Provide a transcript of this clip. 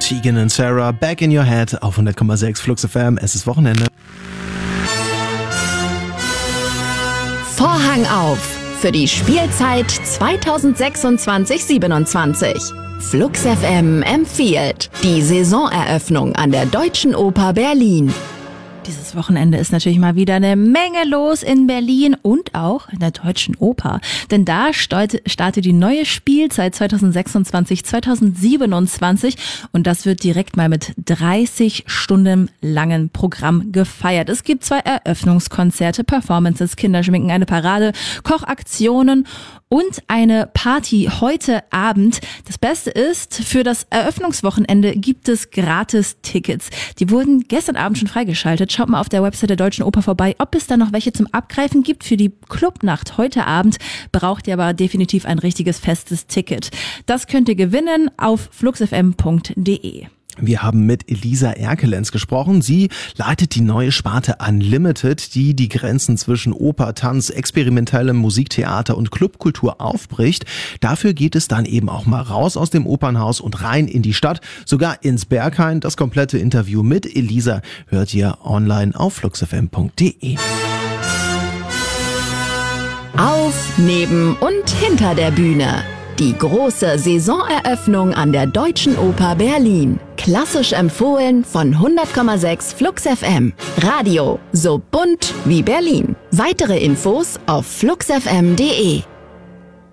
Tegan und Sarah, Back in Your Head auf 100,6 Flux FM. Es ist Wochenende. Vorhang auf für die Spielzeit 2026/27. Flux FM empfiehlt die Saisoneröffnung an der Deutschen Oper Berlin. Dieses Wochenende ist natürlich mal wieder eine Menge los in Berlin und auch in der Deutschen Oper. Denn da startet die neue Spielzeit 2026/27 und das wird direkt mal mit 30 Stunden langen Programm gefeiert. Es gibt 2 Eröffnungskonzerte, Performances, Kinderschminken, eine Parade, Kochaktionen und eine Party heute Abend. Das Beste ist, für das Eröffnungswochenende gibt es gratis Tickets. Die wurden gestern Abend schon freigeschaltet. Schaut mal auf der Website der Deutschen Oper vorbei, ob es da noch welche zum Abgreifen gibt. Für die Clubnacht heute Abend braucht ihr aber definitiv ein richtiges festes Ticket. Das könnt ihr gewinnen auf fluxfm.de. Wir haben mit Elisa Erkelenz gesprochen. Sie leitet die neue Sparte Unlimited, die die Grenzen zwischen Oper, Tanz, experimentellem Musiktheater und Clubkultur aufbricht. Dafür geht es dann eben auch mal raus aus dem Opernhaus und rein in die Stadt, sogar ins Berghain. Das komplette Interview mit Elisa hört ihr online auf fluxfm.de. Auf, neben und hinter der Bühne. Die große Saisoneröffnung an der Deutschen Oper Berlin. Klassisch empfohlen von 100,6 Flux FM. Radio so bunt wie Berlin. Weitere Infos auf fluxfm.de.